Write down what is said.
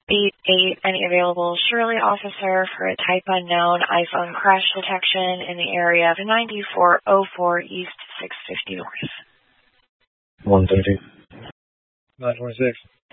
88, any available Shirley officer for a type unknown iPhone crash detection in the area of 9404 East 650 North. 130. 926.